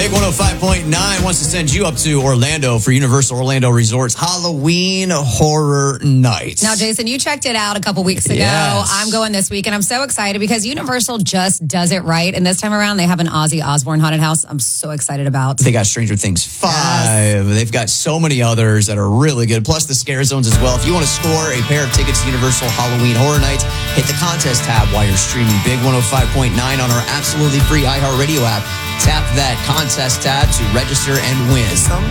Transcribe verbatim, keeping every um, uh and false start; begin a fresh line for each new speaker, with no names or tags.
Big one oh five point nine wants to send you up to Orlando for Universal Orlando Resort's Halloween Horror Night.
Now, Jason, you checked it out a couple weeks ago.
Yes.
I'm going this week, and I'm so excited because Universal just does it right. And this time around, they have an Ozzy Osbourne haunted house I'm so excited about.
They got Stranger Things five.
Yes.
They've got so many others that are really good, plus the scare zones as well. If you want to score a pair of tickets to Universal Halloween Horror Nights, hit the contest tab while you're streaming Big one oh five point nine on our absolutely free iHeartRadio app. Tap that contest tab to register and win.